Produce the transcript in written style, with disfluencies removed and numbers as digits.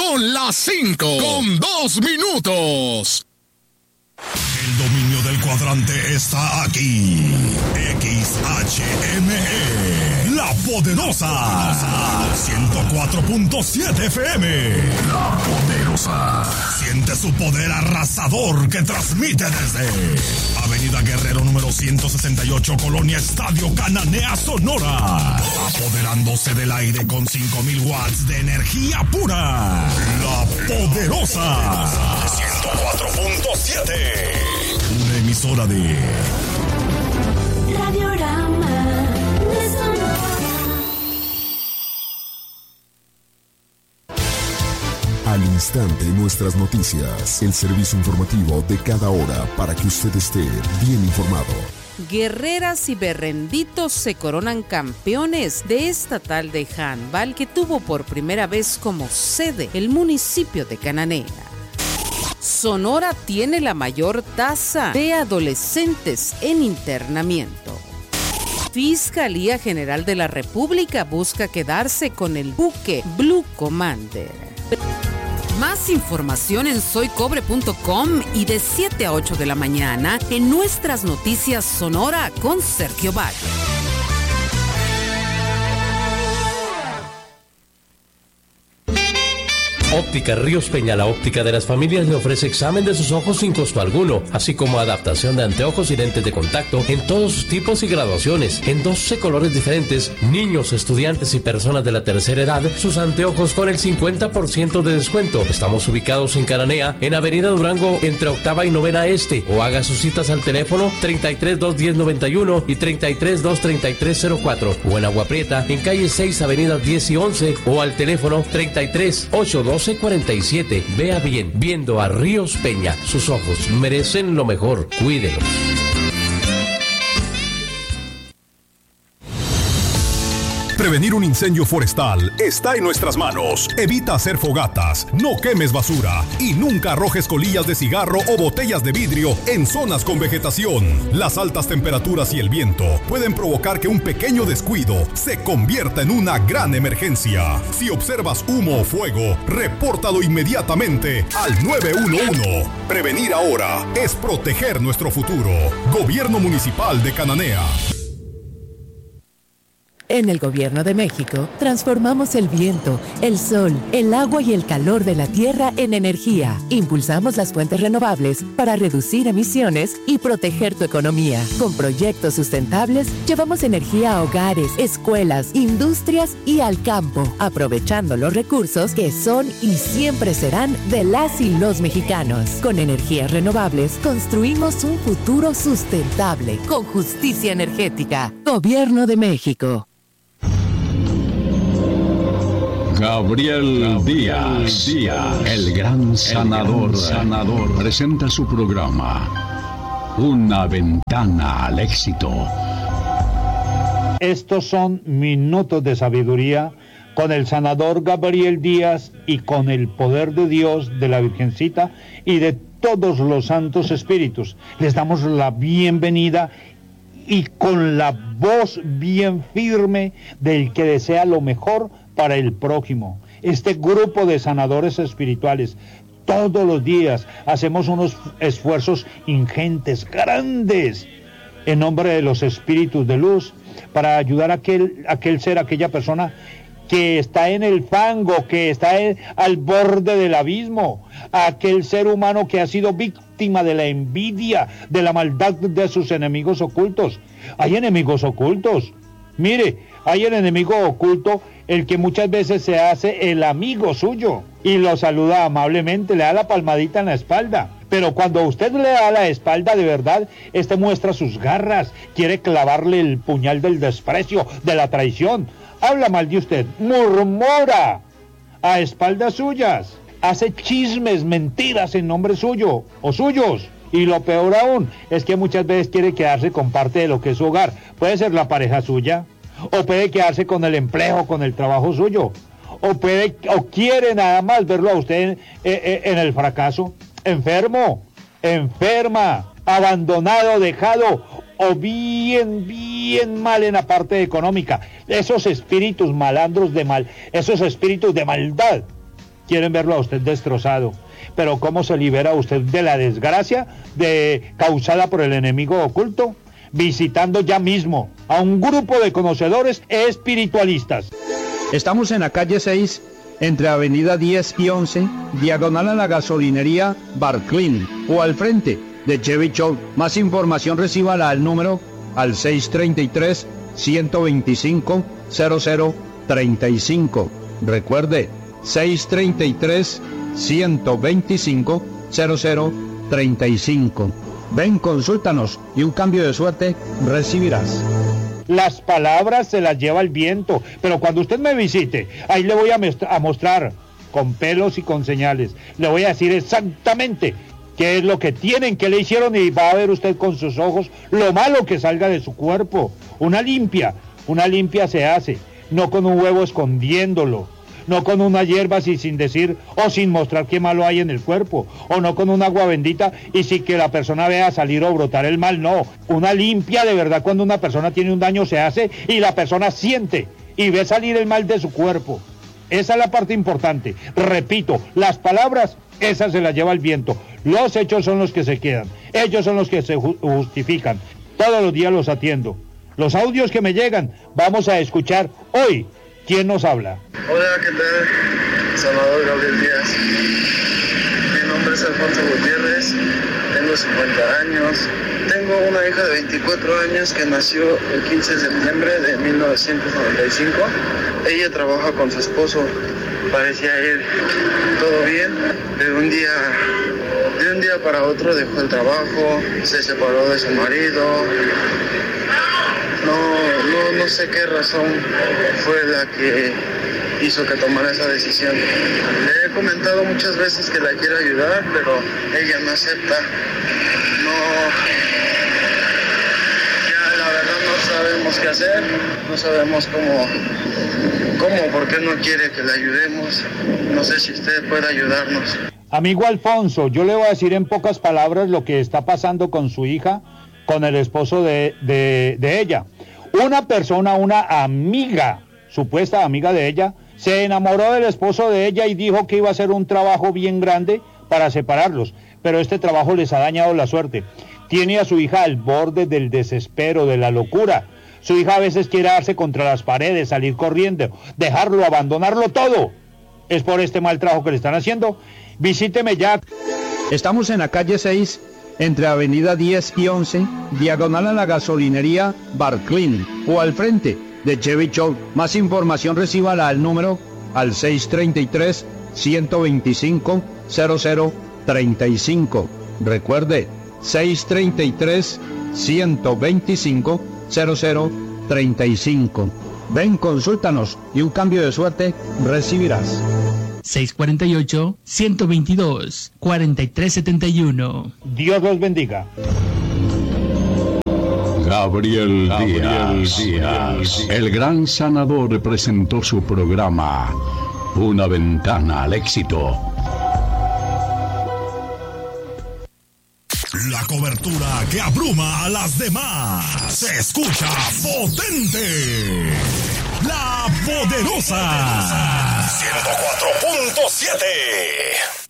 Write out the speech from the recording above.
Son las 5:02. El dominio del cuadrante está aquí. XHME, La Poderosa. 104.7 FM. La Poderosa. Siente su poder arrasador que transmite desde Avenida Guerrero número 168, Colonia Estadio Cananea, Sonora. Apoderándose del aire con 5,000 watts de energía pura. La Poderosa. 104.7. Una emisora de Radiorama de Sonora. Al instante nuestras noticias, el servicio informativo de cada hora para que usted esté bien informado. Guerreras y berrenditos se coronan campeones de estatal de handball que tuvo por primera vez como sede el municipio de Cananea. Sonora tiene la mayor tasa de adolescentes en internamiento. Fiscalía General de la República busca quedarse con el buque Blue Commander. Más información en soycobre.com y de 7 a 8 de la mañana en nuestras noticias Sonora con Sergio Valle. Óptica Ríos Peña, la óptica de las familias, le ofrece examen de sus ojos sin costo alguno, así como adaptación de anteojos y lentes de contacto en todos sus tipos y graduaciones, en 12 colores diferentes. Niños, estudiantes y personas de la tercera edad, sus anteojos con el 50% de descuento. Estamos ubicados en Cananea, en Avenida Durango, entre 8ª y 9ª Este, o haga sus citas al teléfono 33-210-91 y 33-233-04, o en Agua Prieta, en calle 6, avenidas 10 y 11, o al teléfono 33-812-47. Vea bien, viendo a Ríos Peña, sus ojos merecen lo mejor, cuídelos. Prevenir un incendio forestal está en nuestras manos. Evita hacer fogatas, no quemes basura y nunca arrojes colillas de cigarro o botellas de vidrio en zonas con vegetación. Las altas temperaturas y el viento pueden provocar que un pequeño descuido se convierta en una gran emergencia. Si observas humo o fuego, repórtalo inmediatamente al 911. Prevenir ahora es proteger nuestro futuro. Gobierno Municipal de Cananea. En el Gobierno de México, transformamos el viento, el sol, el agua y el calor de la tierra en energía. Impulsamos las fuentes renovables para reducir emisiones y proteger tu economía. Con proyectos sustentables, llevamos energía a hogares, escuelas, industrias y al campo, aprovechando los recursos que son y siempre serán de las y los mexicanos. Con energías renovables, construimos un futuro sustentable, con justicia energética. Gobierno de México. Gabriel Díaz, el gran sanador, presenta su programa, Una Ventana al Éxito. Estos son minutos de sabiduría con el sanador Gabriel Díaz y con el poder de Dios, de la Virgencita y de todos los santos espíritus. Les damos la bienvenida y con la voz bien firme del que desea lo mejor para el prójimo. Este grupo de sanadores espirituales, todos los días hacemos unos esfuerzos ingentes, grandes, en nombre de los espíritus de luz, para ayudar a aquel ser, aquella persona que está en el fango, que está al borde del abismo, a aquel ser humano que ha sido víctima de la envidia, de la maldad de sus enemigos ocultos. Hay enemigos ocultos. Mire, hay el enemigo oculto, el que muchas veces se hace el amigo suyo y lo saluda amablemente, le da la palmadita en la espalda. Pero cuando usted le da la espalda de verdad, este muestra sus garras, quiere clavarle el puñal del desprecio, de la traición. Habla mal de usted, murmura a espaldas suyas, hace chismes, mentiras en nombre suyo o suyos. Y lo peor aún es que muchas veces quiere quedarse con parte de lo que es su hogar. Puede ser la pareja suya, o puede quedarse con el empleo, con el trabajo suyo, o quiere nada más verlo a usted en el fracaso, enfermo, enferma, abandonado, dejado, o bien mal en la parte económica. Esos espíritus malandros de mal, esos espíritus de maldad quieren verlo a usted destrozado. Pero ¿cómo se libera usted de la desgracia causada por el enemigo oculto? Visitando ya mismo a un grupo de conocedores espiritualistas. Estamos en la calle 6, entre avenida 10 y 11, diagonal a la gasolinería Barclin, o al frente de Chevy Show. Más información recíbala al número al 633-125-0035. Recuerde, 633-125-0035. Ven, consúltanos y un cambio de suerte recibirás. Las palabras se las lleva el viento, pero cuando usted me visite, ahí le voy a mostrar con pelos y con señales. Le voy a decir exactamente qué es lo que tienen, qué le hicieron, y va a ver usted con sus ojos lo malo que salga de su cuerpo. Una limpia se hace, no con un huevo escondiéndolo, no con una hierba sin decir o sin mostrar qué malo hay en el cuerpo, o no con un agua bendita y sin que la persona vea salir o brotar el mal, no. Una limpia de verdad, cuando una persona tiene un daño, se hace y la persona siente y ve salir el mal de su cuerpo. Esa es la parte importante. Repito, las palabras, esas se las lleva el viento. Los hechos son los que se quedan. Ellos son los que se justifican. Todos los días los atiendo. Los audios que me llegan, vamos a escuchar hoy. ¿Quién nos habla? Hola, ¿qué tal? Salvador Gabriel Díaz. Mi nombre es Alfonso Gutiérrez, tengo 50 años. Tengo una hija de 24 años que nació el 15 de septiembre de 1995. Ella trabaja con su esposo. Parecía ir todo bien, pero de un día para otro dejó el trabajo, se separó de su marido. No sé qué razón fue la que hizo que tomara esa decisión. Le he comentado muchas veces que la quiero ayudar, pero ella no acepta. Ya la verdad no sabemos qué hacer, no sabemos cómo, por qué no quiere que la ayudemos. No sé si usted puede ayudarnos. Amigo Alfonso, yo le voy a decir en pocas palabras lo que está pasando con su hija, con el esposo de ella. Una persona, una amiga, supuesta amiga de ella, se enamoró del esposo de ella y dijo que iba a hacer un trabajo bien grande para separarlos, pero este trabajo les ha dañado la suerte. Tiene a su hija al borde del desespero, de la locura. Su hija a veces quiere darse contra las paredes, salir corriendo, dejarlo, abandonarlo todo. Es por este mal trabajo que le están haciendo. Visíteme ya. Estamos en la calle 6, entre avenida 10 y 11, diagonal a la gasolinería Barclin, o al frente de Chevy Show. Más información recíbala al número al 633-125-0035. Recuerde, 633-125-0035. Ven, consúltanos y un cambio de suerte recibirás. 648-122-4371. Dios los bendiga. Gabriel Díaz, el gran sanador, presentó su programa Una Ventana al Éxito. La cobertura que abruma a las demás. Se escucha potente. La Poderosa. 104.7.